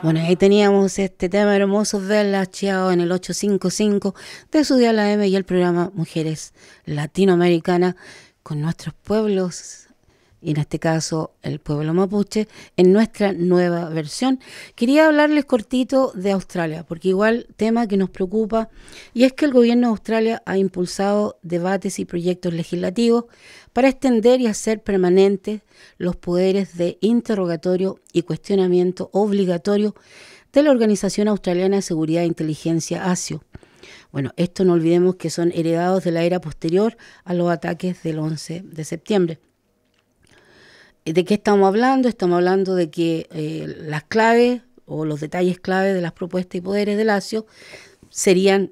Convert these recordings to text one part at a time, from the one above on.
Bueno, ahí teníamos este tema hermoso de la Chiao en el 855 de su dial AM y el programa Mujeres Latinoamericanas con nuestros pueblos, y en este caso el pueblo mapuche, en nuestra nueva versión. Quería hablarles cortito de Australia, porque igual tema que nos preocupa, y es que el gobierno de Australia ha impulsado debates y proyectos legislativos para extender y hacer permanentes los poderes de interrogatorio y cuestionamiento obligatorio de la Organización Australiana de Seguridad e Inteligencia ASIO. Bueno, esto no olvidemos que son heredados de la era posterior a los ataques del 11 de septiembre. ¿De qué estamos hablando? Estamos hablando de que las claves o los detalles clave de las propuestas y poderes del ASIO serían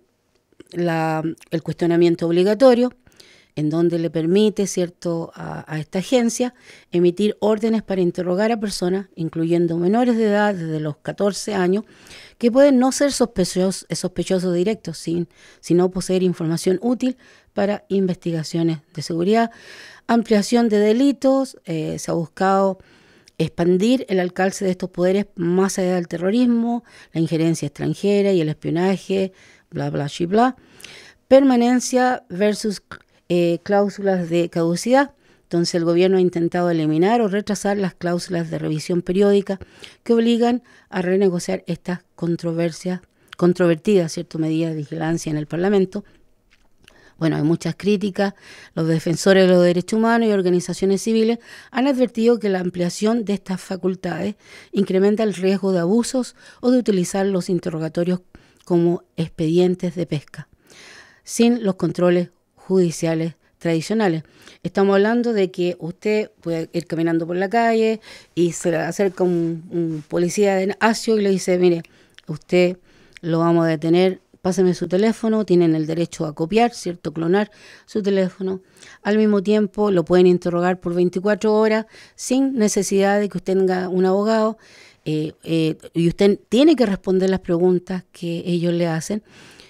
el cuestionamiento obligatorio, en donde le permite, ¿cierto?, a esta agencia emitir órdenes para interrogar a personas, incluyendo menores de edad desde los 14 años, que pueden no ser sospechosos directos, sino poseer información útil para investigaciones de seguridad. Ampliación de delitos, se ha buscado expandir el alcance de estos poderes más allá del terrorismo, la injerencia extranjera y el espionaje, bla, bla, bla, bla. Permanencia versus cláusulas de caducidad. Entonces el gobierno ha intentado eliminar o retrasar las cláusulas de revisión periódica que obligan a renegociar estas controvertidas, ¿cierto?, medidas de vigilancia en el Parlamento. Bueno, hay muchas críticas. Los defensores de los derechos humanos y organizaciones civiles han advertido que la ampliación de estas facultades incrementa el riesgo de abusos o de utilizar los interrogatorios como expedientes de pesca, sin los controles judiciales tradicionales. Estamos hablando de que usted puede ir caminando por la calle y se le acerca un policía de ASIO y le dice, mire, usted lo vamos a detener, páseme su teléfono, tienen el derecho a copiar, ¿cierto?, clonar su teléfono. Al mismo tiempo lo pueden interrogar por 24 horas sin necesidad de que usted tenga un abogado y usted tiene que responder las preguntas que ellos le hacen.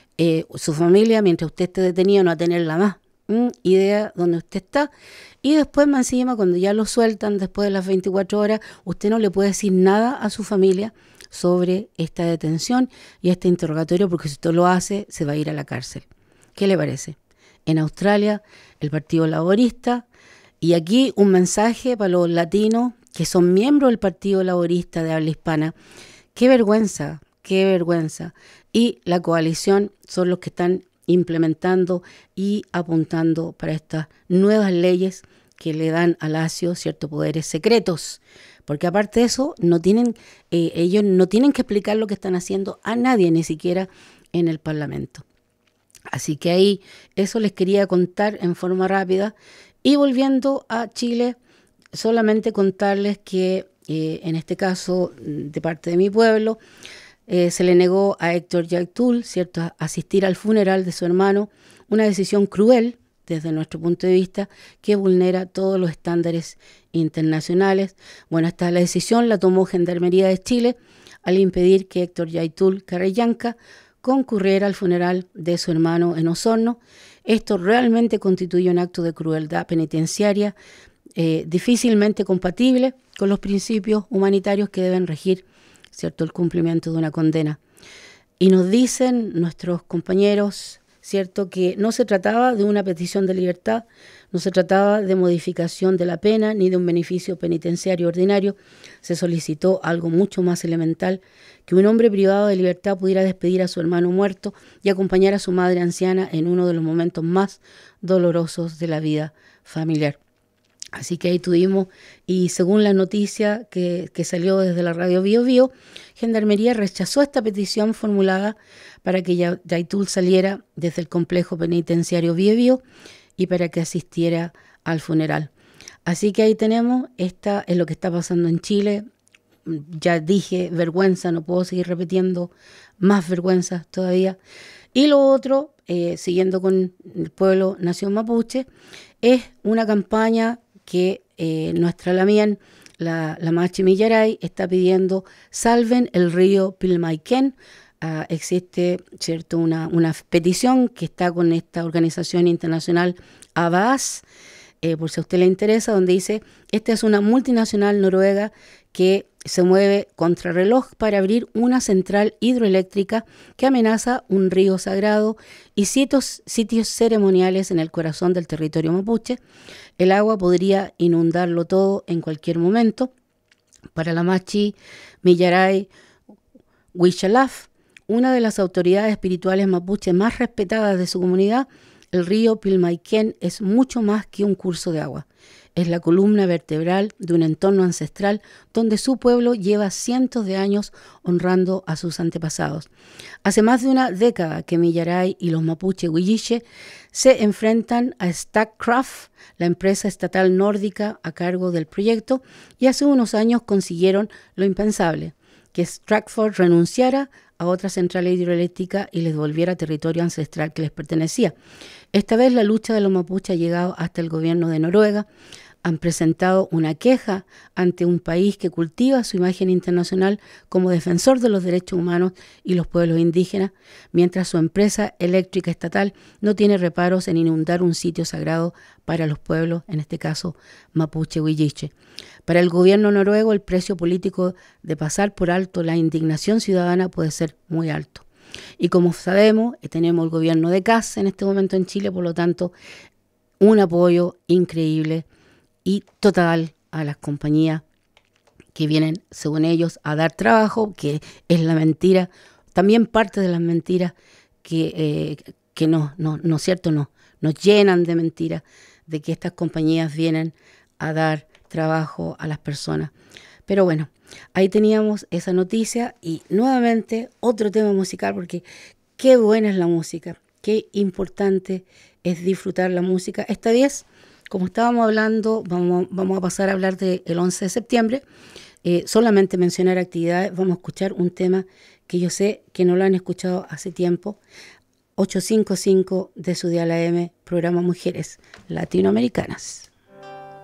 Su familia, mientras usted esté detenido, no va a tener la más idea dónde usted está. Y después, más encima, cuando ya lo sueltan después de las 24 horas, usted no le puede decir nada a su familia sobre esta detención y este interrogatorio, porque si usted lo hace, se va a ir a la cárcel. ¿Qué le parece? En Australia, el Partido Laborista, y aquí un mensaje para los latinos que son miembros del Partido Laborista de habla hispana. ¡Qué vergüenza! ¡Qué vergüenza! Y la coalición son los que están implementando y apuntando para estas nuevas leyes que le dan al ASIO ciertos poderes secretos. Porque aparte de eso, ellos no tienen que explicar lo que están haciendo a nadie, ni siquiera en el Parlamento. Así que ahí eso les quería contar en forma rápida. Y volviendo a Chile, solamente contarles que en este caso, de parte de mi pueblo, se le negó a Héctor Yaitul, ¿cierto?, asistir al funeral de su hermano, una decisión cruel desde nuestro punto de vista, que vulnera todos los estándares internacionales. Bueno, la decisión la tomó Gendarmería de Chile al impedir que Héctor Yaitul Carrillanca concurriera al funeral de su hermano en Osorno. Esto realmente constituye un acto de crueldad penitenciaria difícilmente compatible con los principios humanitarios que deben regir, ¿cierto?, el cumplimiento de una condena. Y nos dicen nuestros compañeros, ¿cierto?, que no se trataba de una petición de libertad, no se trataba de modificación de la pena ni de un beneficio penitenciario ordinario. Se solicitó algo mucho más elemental, que un hombre privado de libertad pudiera despedir a su hermano muerto y acompañar a su madre anciana en uno de los momentos más dolorosos de la vida familiar. Así que ahí tuvimos, y según la noticia que salió desde la radio Bio Bio, Gendarmería rechazó esta petición formulada para que Yaitul saliera desde el complejo penitenciario Bio Bio y para que asistiera al funeral. Así que ahí tenemos, esta es lo que está pasando en Chile. Ya dije, vergüenza, no puedo seguir repitiendo más vergüenzas todavía. Y lo otro, siguiendo con el pueblo Nación Mapuche, es una campaña que nuestra Lamien, la Machi Millaray, está pidiendo salven el río Pilmaiquén. Existe, ¿cierto?, una petición que está con esta organización internacional ABAS, por si a usted le interesa, donde dice, esta es una multinacional noruega que se mueve contrarreloj para abrir una central hidroeléctrica que amenaza un río sagrado y sitios ceremoniales en el corazón del territorio mapuche. El agua podría inundarlo todo en cualquier momento. Para la Machi Millaray Huichalaf, una de las autoridades espirituales mapuche más respetadas de su comunidad, el río Pilmaiquén es mucho más que un curso de agua. Es la columna vertebral de un entorno ancestral donde su pueblo lleva cientos de años honrando a sus antepasados. Hace más de una década que Millaray y los mapuche Huilliche se enfrentan a Statkraft, la empresa estatal nórdica a cargo del proyecto, y hace unos años consiguieron lo impensable, que Stratford renunciara a otra central hidroeléctrica y les devolviera territorio ancestral que les pertenecía. Esta vez la lucha de los mapuches ha llegado hasta el gobierno de Noruega. Han presentado una queja ante un país que cultiva su imagen internacional como defensor de los derechos humanos y los pueblos indígenas, mientras su empresa eléctrica estatal no tiene reparos en inundar un sitio sagrado para los pueblos, en este caso mapuche huilliche. Para el gobierno noruego, el precio político de pasar por alto la indignación ciudadana puede ser muy alto. Y como sabemos, tenemos el gobierno de Kast en este momento en Chile, por lo tanto, un apoyo increíble y total a las compañías que vienen, según ellos, a dar trabajo, que es la mentira, también parte de las mentiras que no es cierto, nos llenan de mentiras, de que estas compañías vienen a dar trabajo a las personas. Pero bueno, ahí teníamos esa noticia y nuevamente otro tema musical, porque qué buena es la música, qué importante es disfrutar la música. Esta vez, como estábamos hablando, vamos a pasar a hablar del 11 de septiembre. Solamente mencionar actividades, vamos a escuchar un tema que yo sé que no lo han escuchado hace tiempo. 855 de su dial AM, programa Mujeres Latinoamericanas.